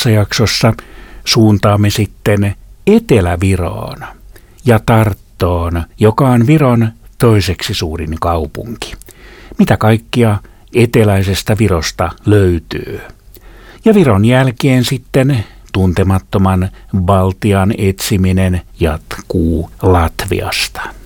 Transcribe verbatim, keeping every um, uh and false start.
Seuraavassa jaksossa suuntaamme sitten Etelä-Viroon ja Tarttoon, joka on Viron toiseksi suurin kaupunki. Mitä kaikkia eteläisestä Virosta löytyy? Ja Viron jälkeen sitten tuntemattoman Baltian etsiminen jatkuu Latviasta.